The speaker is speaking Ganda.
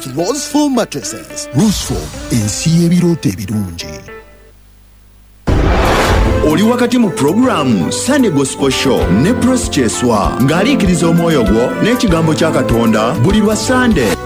Roseform mattresses. Roseform, ensi y'ebirooto ebirungi. Oli wakati mu programu Sunday Gospel Show ne Prosecheswa ng'aliikiriza omwoyo gwo n'ekigambo kya Katonda buli lwa Sunday.